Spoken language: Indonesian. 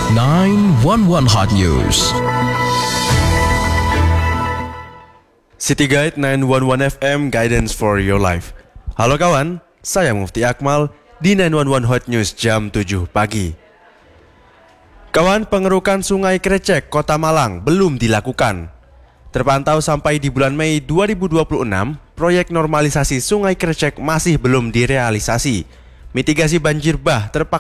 911 Hot News. City Guide 911 FM Guidance for Your Life. Halo kawan, saya Mufti Akmal di 911 Hot News jam 7 pagi. Kawan, pengerukan Sungai Krecek, Kota Malang belum dilakukan. Terpantau sampai di bulan Mei 2026, proyek normalisasi Sungai Krecek masih belum direalisasi. Mitigasi banjir bah terpaksa